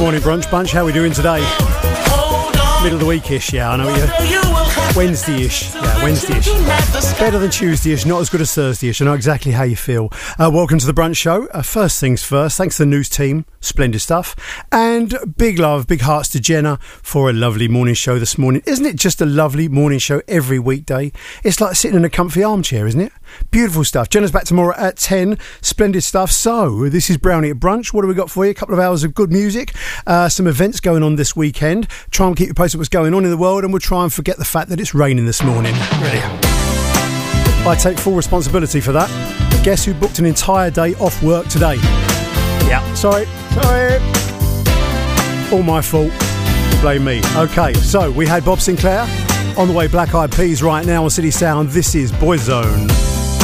Morning Brunch Bunch, how are we doing today? Middle of the week-ish, yeah, I know you. Wednesday-ish, yeah, Wednesday-ish. Better than Tuesday-ish, not as good as Thursday-ish. I know exactly how you feel. Welcome to the Brunch Show. First things first, thanks to the news team, splendid stuff. And big love, big hearts to Jenna for a lovely morning show this morning. Isn't it just a lovely morning show every weekday? It's like sitting in a comfy armchair, isn't it? Beautiful stuff. Jenna's back tomorrow at 10. Splendid stuff. So, this is Brownie at Brunch. What have we got for you? A couple of hours of good music. Some events going on this weekend. Try and keep you posted what's going on in the world, and we'll try and forget the fact that it's raining this morning. Really. I take full responsibility for that. Guess who booked an entire day off work today? Yeah, sorry. All my fault. Blame me. Okay, so we had Bob Sinclair. On the way, Black Eyed Peas right now on City Sound. This is Boyzone.